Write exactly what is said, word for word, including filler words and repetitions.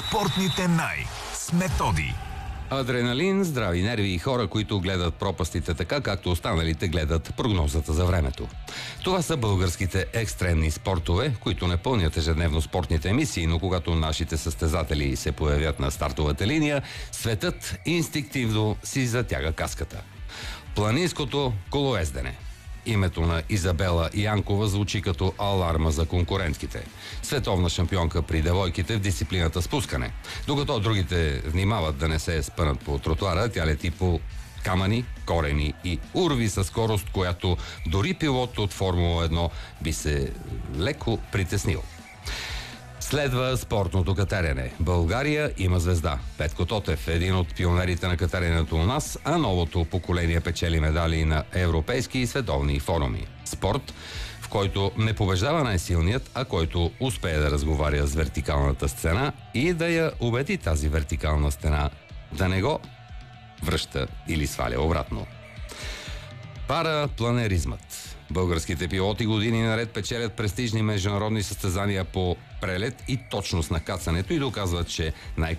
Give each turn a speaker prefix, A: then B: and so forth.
A: Спортните най с Методи.
B: Адреналин, здрави нерви и хора, които гледат пропастите така, както останалите гледат прогнозата за времето. Това са българските екстремни спортове, които не пълнят ежедневно спортните емисии, но когато нашите състезатели се появят на стартовата линия, светът инстинктивно си затяга каската. Планинското колоездене. Името на Изабела Янкова звучи като аларма за конкурентките. Световна шампионка при девойките в дисциплината спускане. Докато другите внимават да не се спънат по тротуара, тя лети по камъни, корени и урви със скорост, която дори пилот от Формула едно би се леко притеснил. Следва спортното катерене. България има звезда. Петко Тотев, един от пионерите на катеренето у нас, а новото поколение печели медали на европейски и световни форуми. Спорт, в който не побеждава най-силният, а който успее да разговаря с вертикалната стена и да я убеди тази вертикална стена да не го връща или сваля обратно. Парапланеризмът. Българските пилоти години наред печелят престижни международни състезания по прелет и точност на кацането и доказват, че най-